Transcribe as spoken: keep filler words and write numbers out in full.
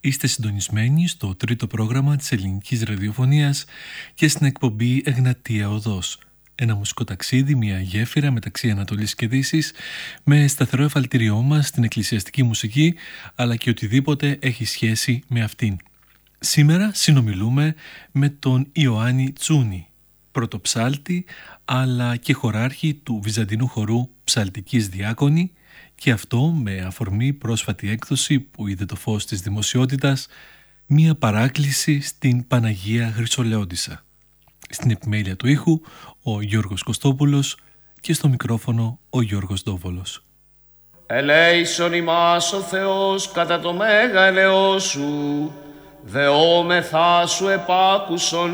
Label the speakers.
Speaker 1: Είστε συντονισμένοι στο τρίτο πρόγραμμα της ελληνικής ραδιοφωνίας και στην εκπομπή Εγνατία Οδός. Ένα μουσικό ταξίδι, μια γέφυρα μεταξύ Ανατολής και Δύσης, με σταθερό εφαλτήριό μας στην εκκλησιαστική μουσική, αλλά και οτιδήποτε έχει σχέση με αυτήν. Σήμερα συνομιλούμε με τον Ιωάννη Τσούνη, πρωτοψάλτη, αλλά και χωράρχη του Βυζαντινού χορού Ψαλτικής Διάκονη, και αυτό με αφορμή πρόσφατη έκδοση που είδε το φως της δημοσιότητας, μία παράκληση στην Παναγία Χρυσολεόντισσα. Στην επιμέλεια του ήχου ο Γιώργος Κωστόπουλος και στο μικρόφωνο ο Γιώργος Ντόβολος.
Speaker 2: Ελέησον ημάς ο Θεός κατά το μέγα ελεός σου, δεόμεθά σου επάκουσον